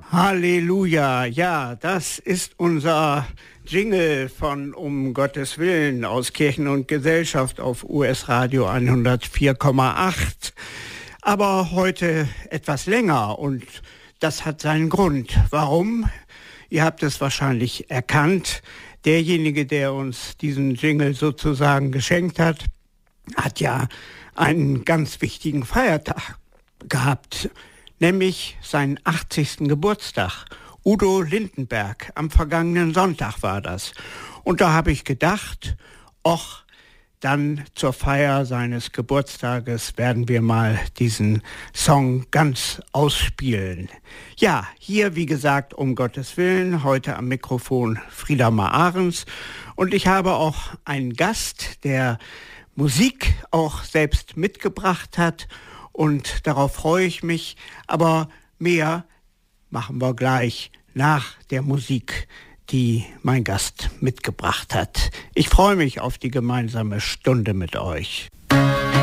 Halleluja, ja, das ist unser Jingle von Um Gottes Willen aus Kirchen und Gesellschaft auf US Radio 104,8. Aber heute etwas länger und das hat seinen Grund. Warum? Ihr habt es wahrscheinlich erkannt. Derjenige, der uns diesen Jingle sozusagen geschenkt hat, hat ja einen ganz wichtigen Feiertag gehabt. Nämlich seinen 80. Geburtstag. Udo Lindenberg, am vergangenen Sonntag war das. Und da habe ich gedacht, dann zur Feier seines Geburtstages werden wir mal diesen Song ganz ausspielen. Ja, hier wie gesagt, um Gottes Willen, heute am Mikrofon Frieda Maarens. Und ich habe auch einen Gast, der Musik auch selbst mitgebracht hat. Und darauf freue ich mich, aber mehr machen wir gleich nach der Musik, die mein Gast mitgebracht hat. Ich freue mich auf die gemeinsame Stunde mit euch.